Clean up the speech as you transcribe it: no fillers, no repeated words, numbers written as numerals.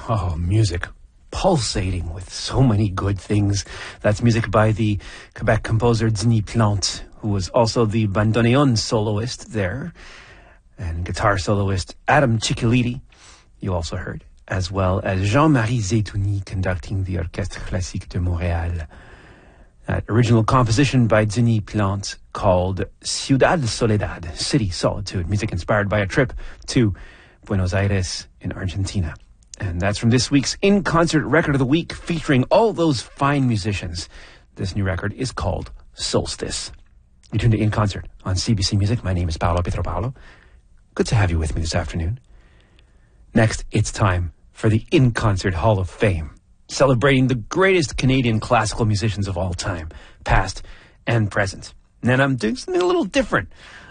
Oh, music. Pulsating with so many good things. That's music by the Quebec composer Denis Plante, who was also the bandoneon soloist there, and guitar soloist Adam Ciccoliti, you also heard, as well as Jean-Marie Zetouni conducting the Orchestre Classique de Montréal. That original composition by Denis Plante called Ciudad Soledad, City Solitude, music inspired by a trip to Buenos Aires in Argentina. And that's from this week's In Concert Record of the Week, featuring all those fine musicians. This new record is called Solstice. You're tuned to In Concert on CBC Music. My name is Paolo Pietropalo. Good to have you with me this afternoon. Next, it's time for the In Concert Hall of Fame, celebrating the greatest Canadian classical musicians of all time, past and present. And I'm doing something a little different.